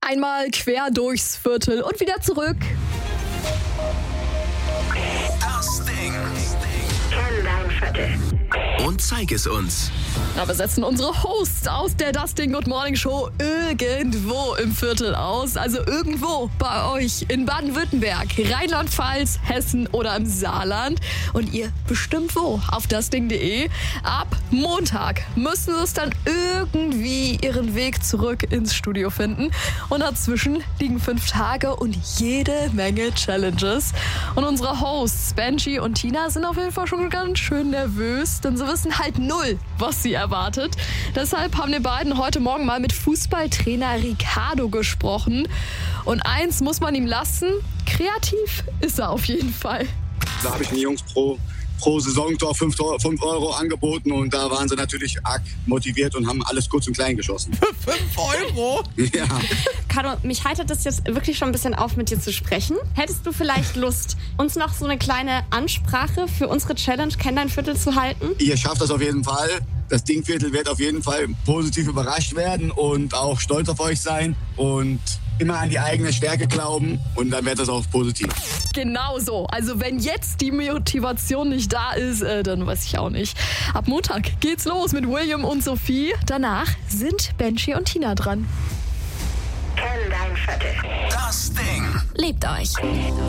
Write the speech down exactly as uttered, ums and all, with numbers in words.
einmal quer durchs Viertel und wieder zurück. Das Ding. Kenn dein Viertel. Und zeig es uns. Ja, wir setzen unsere Hosts aus der Das Ding Good Morning Show irgendwo im Viertel aus. Also irgendwo bei euch in Baden-Württemberg, Rheinland-Pfalz, Hessen oder im Saarland. Und ihr bestimmt wo? Auf dasding punkt de. Ab Montag müssen sie es dann irgendwie ihren Weg zurück ins Studio finden. Und dazwischen liegen fünf Tage und jede Menge Challenges. Und unsere Hosts, Benji und Tina, sind auf jeden Fall schon ganz schön nervös, denn sie wissen halt null, was sie erwartet. Deshalb haben die beiden heute Morgen mal mit Fußballtrainer Ricardo gesprochen. Und eins muss man ihm lassen, kreativ ist er auf jeden Fall. Da habe ich den Jungs pro, pro Saisontor fünf Euro angeboten und da waren sie natürlich arg motiviert und haben alles kurz und klein geschossen. fünf Euro? Ja. Carlo, mich heitert es jetzt wirklich schon ein bisschen auf, mit dir zu sprechen. Hättest du vielleicht Lust, uns noch so eine kleine Ansprache für unsere Challenge Kenn dein Viertel zu halten? Ihr schafft das auf jeden Fall. Das Dingviertel wird auf jeden Fall positiv überrascht werden und auch stolz auf euch sein und immer an die eigene Stärke glauben und dann wird das auch positiv. Genau so. Also wenn jetzt die Motivation nicht da ist, äh, dann weiß ich auch nicht. Ab Montag geht's los mit William und Sophie. Danach sind Benji und Tina dran. Kenn dein Viertel. Das Ding. Lebt euch.